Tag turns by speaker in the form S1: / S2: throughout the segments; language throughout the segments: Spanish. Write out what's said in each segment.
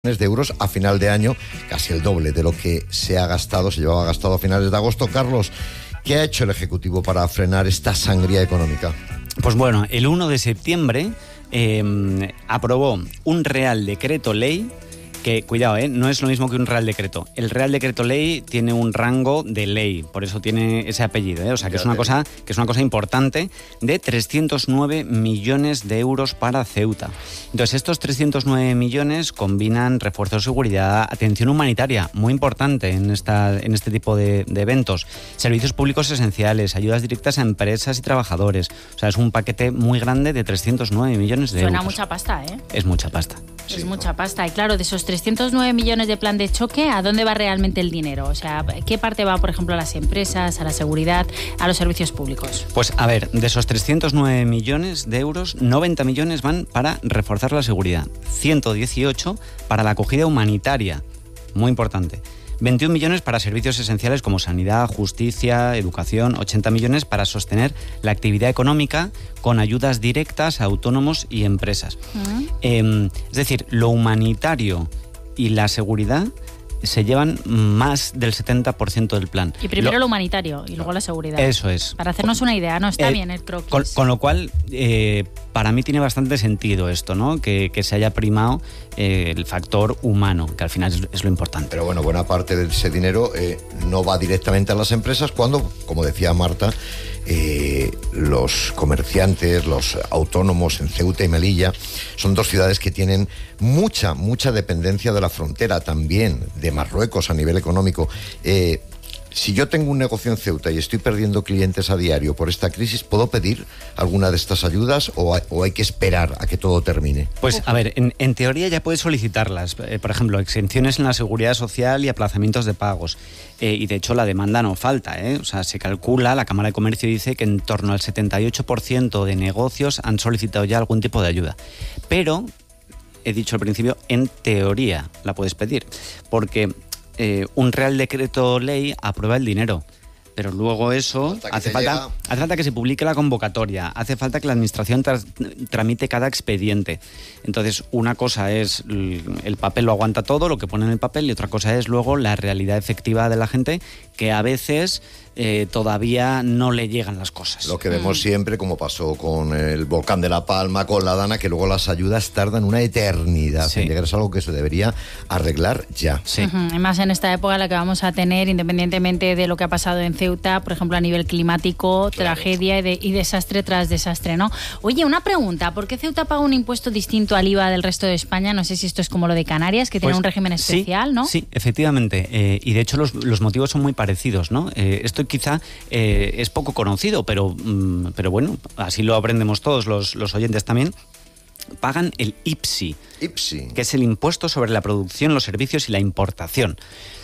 S1: de euros a final de año, casi el doble de lo que se llevaba gastado a finales de agosto. Carlos, ¿qué ha hecho el Ejecutivo para frenar esta sangría económica?
S2: Pues bueno, el 1 de septiembre aprobó un Real Decreto Ley que, cuidado, no es lo mismo que un Real Decreto. El Real Decreto Ley tiene un rango de ley, por eso tiene ese apellido, o sea, que es una cosa importante, de 309 millones de euros para Ceuta. Entonces, estos 309 millones combinan refuerzo de seguridad, atención humanitaria, muy importante en este tipo de eventos, servicios públicos esenciales, ayudas directas a empresas y trabajadores. O sea, es un paquete muy grande de 309 millones de euros.
S3: Suena mucha pasta, ¿eh?
S2: Es mucha pasta.
S3: Sí. Es mucha pasta. Y claro, de esos 309 millones de plan de choque, ¿a dónde va realmente el dinero? O sea, ¿qué parte va, por ejemplo, a las empresas, a la seguridad, a los servicios públicos?
S2: Pues a ver, de esos 309 millones de euros, 90 millones van para reforzar la seguridad, 118 para la acogida humanitaria, muy importante. 21 millones para servicios esenciales como sanidad, justicia, educación, 80 millones para sostener la actividad económica con ayudas directas a autónomos y empresas. Es decir, lo humanitario y la seguridad se llevan más del 70% del plan.
S3: Y primero lo humanitario y luego la seguridad.
S2: Eso es.
S3: Para hacernos una idea, no está bien el croquis.
S2: Con lo cual, para mí tiene bastante sentido esto, ¿no? Que se haya primado el factor humano, que al final es lo importante.
S1: Pero bueno, buena parte de ese dinero no va directamente a las empresas cuando, como decía Marta, los comerciantes, los autónomos en Ceuta y Melilla son dos ciudades que tienen mucha dependencia de la frontera, también de Marruecos a nivel económico. Si yo tengo un negocio en Ceuta y estoy perdiendo clientes a diario por esta crisis, ¿puedo pedir alguna de estas ayudas o hay que esperar a que todo termine?
S2: Pues a ver, en teoría ya puedes solicitarlas. Por ejemplo, exenciones en la seguridad social y aplazamientos de pagos. Y de hecho la demanda no falta, O sea, se calcula, la Cámara de Comercio dice que en torno al 78% de negocios han solicitado ya algún tipo de ayuda. Pero, he dicho al principio, en teoría la puedes pedir. Porque un Real Decreto Ley aprueba el dinero, pero luego eso hace falta que se publique la convocatoria, hace falta que la administración tramite cada expediente. Entonces, una cosa es el papel lo aguanta todo, lo que pone en el papel, y otra cosa es luego la realidad efectiva de la gente, que a veces todavía no le llegan las cosas.
S1: Lo que vemos siempre, como pasó con el volcán de La Palma, con la Dana, que luego las ayudas tardan una eternidad en llegar. Es algo que se debería arreglar ya.
S2: Sí.
S3: Además, en esta época la que vamos a tener, independientemente de lo que ha pasado en Ceuta, por ejemplo, a nivel climático, tragedia y desastre tras desastre, ¿no? Oye, una pregunta, ¿por qué Ceuta paga un impuesto distinto al IVA del resto de España? No sé si esto es como lo de Canarias, que tiene un régimen especial, ¿no?
S2: Sí, efectivamente. Y de hecho los motivos son muy parecidos, ¿no? Esto quizá es poco conocido, pero bueno, así lo aprendemos todos los oyentes también. Pagan el IPSI, que es el impuesto sobre la producción, los servicios y la importación,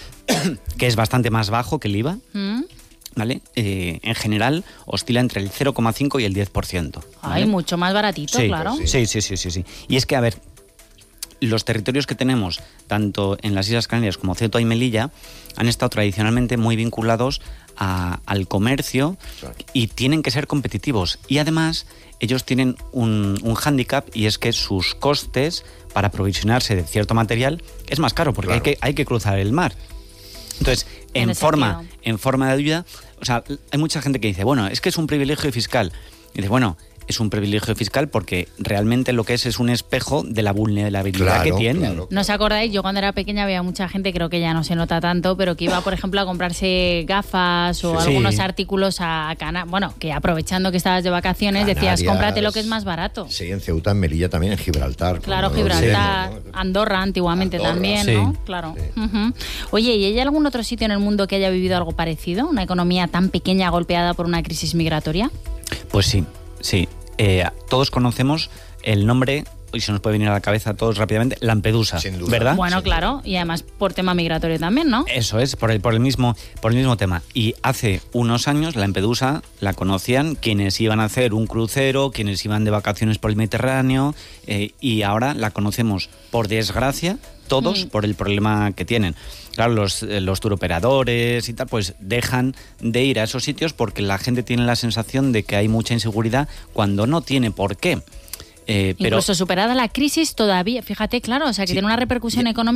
S2: que es bastante más bajo que el IVA. ¿Vale? En general oscila entre el 0,5 y el 10%. ¿vale?
S3: Ay, mucho más baratito, claro.
S2: Sí. Y es que, a ver, los territorios que tenemos, tanto en las Islas Canarias como Ceuta y Melilla, han estado tradicionalmente muy vinculados al comercio y tienen que ser competitivos. Y además, ellos tienen un hándicap, y es que sus costes para aprovisionarse de cierto material es más caro, porque hay que cruzar el mar. Entonces, en forma de ayuda, o sea, hay mucha gente que dice, bueno, es que es un privilegio fiscal. Y dice, bueno, es un privilegio fiscal porque realmente lo que es un espejo de la vulnerabilidad que tienen.
S3: Claro. ¿No os acordáis? Yo cuando era pequeña había mucha gente, creo que ya no se nota tanto, pero que iba, por ejemplo, a comprarse gafas o algunos artículos a Canarias. Bueno, que aprovechando que estabas de vacaciones, decías, cómprate lo que es más barato.
S1: Sí, en Ceuta, en Melilla, también en Gibraltar.
S3: Claro, Gibraltar, ¿no? Andorra antiguamente también, ¿no? Claro. Sí. Oye, ¿y hay algún otro sitio en el mundo que haya vivido algo parecido? ¿Una economía tan pequeña golpeada por una crisis migratoria?
S2: Pues sí. Todos conocemos el nombre, y se nos puede venir a la cabeza a todos rápidamente, Lampedusa, sin duda, ¿verdad?
S3: Bueno, claro, y además por tema migratorio también, ¿no?
S2: Eso es, por el mismo tema. Y hace unos años Lampedusa la conocían quienes iban a hacer un crucero, quienes iban de vacaciones por el Mediterráneo, y ahora la conocemos, por desgracia, todos por el problema que tienen. Claro, los turoperadores y tal, pues dejan de ir a esos sitios porque la gente tiene la sensación de que hay mucha inseguridad cuando no tiene por qué.
S3: Incluso superada la crisis todavía, fíjate, claro, o sea que tiene una repercusión económica